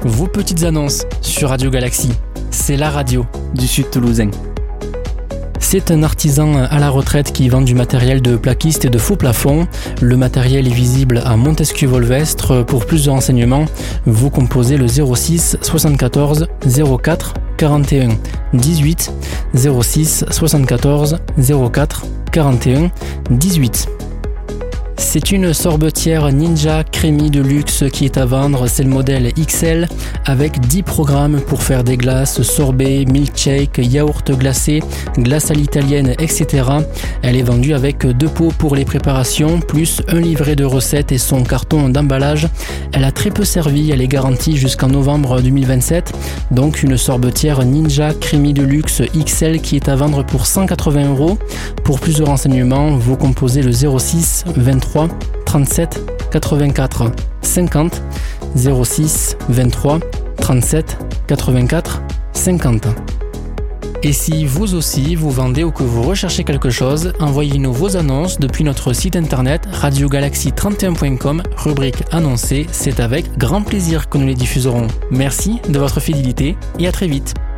vos petites annonces sur Radio Galaxy. C'est la radio du Sud Toulousain. C'est un artisan à la retraite qui vend du matériel de plaquiste et de faux plafond. Le matériel est visible à Montesquieu-Volvestre. Pour plus de renseignements, vous composez le 06 74 04 41 18 06 74 04 41 18. C'est une sorbetière Ninja Crémi de luxe qui est à vendre, c'est le modèle XL avec 10 programmes pour faire des glaces, sorbets, milkshake, yaourt glacé, glace à l'italienne, etc. Elle est vendue avec 2 pots pour les préparations, plus un livret de recettes et son carton d'emballage. Elle a très peu servi, elle est garantie jusqu'en novembre 2027. Donc une sorbetière Ninja Crémi de luxe XL qui est à vendre pour 180 €. Pour plus de renseignements, vous composez le 06 23 37 84 50 06 23 37 84 50. Et si vous aussi vous vendez ou que vous recherchez quelque chose, envoyez-nous vos annonces depuis notre site internet radiogalaxy31.com, rubrique annoncée. C'est avec grand plaisir que nous les diffuserons. Merci de votre fidélité et à très vite.